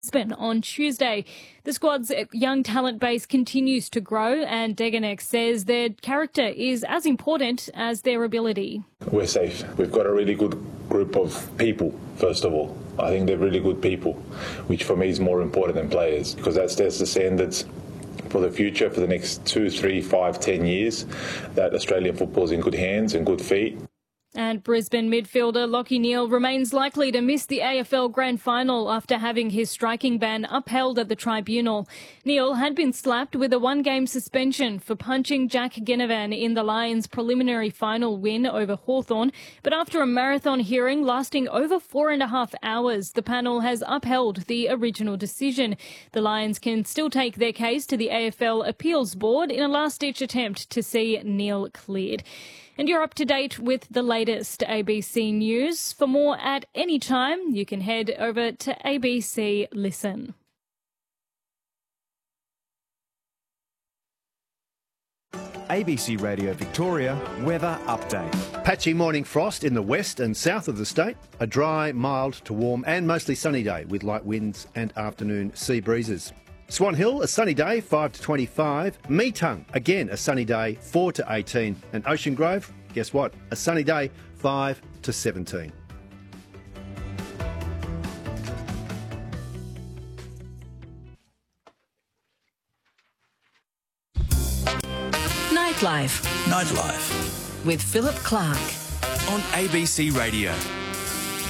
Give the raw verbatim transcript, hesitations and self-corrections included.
Brisbane on Tuesday. The squad's young talent base continues to grow, and Degenek says their character is as important as their ability. We're safe. We've got a really good group of people, first of all. I think they're really good people, which for me is more important than players, because that sets the standards for the future, for the next two, three, five, ten years, that Australian football is in good hands and good feet. And Brisbane midfielder Lachie Neale remains likely to miss the A F L Grand Final after having his striking ban upheld at the tribunal. Neale had been slapped with a one-game suspension for punching Jack Ginnivan in the Lions' preliminary final win over Hawthorn, but after a marathon hearing lasting over four and a half hours, the panel has upheld the original decision. The Lions can still take their case to the A F L Appeals Board in a last-ditch attempt to see Neale cleared. And you're up to date with the latest A B C News. For more at any time, you can head over to A B C Listen. A B C Radio Victoria weather update. Patchy morning frost in the west and south of the state. A dry, mild to warm and mostly sunny day with light winds and afternoon sea breezes. Swan Hill, a sunny day, five to twenty-five. Meetung, again a sunny day, four to eighteen. And Ocean Grove, guess what? A sunny day, five to seventeen. Nightlife. Nightlife. With Philip Clark. On A B C Radio.